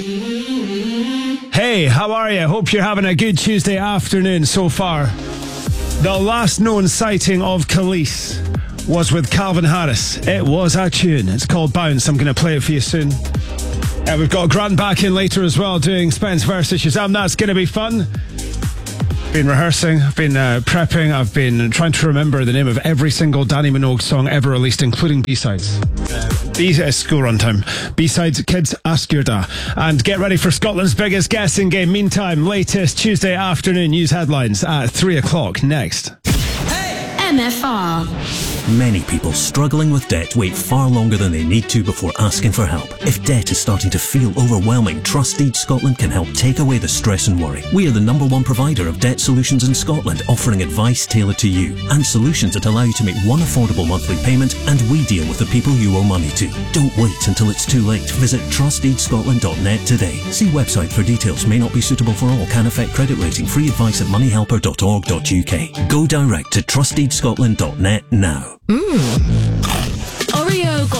Hey, how are you? Hope you're having a good Tuesday afternoon so far. The last known sighting of Khalees was with Calvin Harris. It was a tune. It's called Bounce. I'm going to play it for you soon. We've got Grant back in later as well doing Spence versus Shazam. That's going to be fun. Been rehearsing, I've been prepping, I've been trying to remember the name of every single Danny Minogue song ever released, including B-sides. School run time. B-sides, kids, ask your da. And get ready for Scotland's biggest guessing game. Meantime, latest Tuesday afternoon news headlines at 3 o'clock next. Hey! MFR. Many people struggling with debt wait far longer than they need to before asking for help. If debt is starting to feel overwhelming, Trustdeed Scotland can help take away the stress and worry. We are the #1 provider of debt solutions in Scotland, offering advice tailored to you and solutions that allow you to make one affordable monthly payment, and we deal with the people you owe money to. Don't wait until it's too late. Visit trustdeedscotland.net today. See website for details. May not be suitable for all. Can affect credit rating. Free advice at moneyhelper.org.uk. Go direct to trustdeedscotland.net now. Oreo got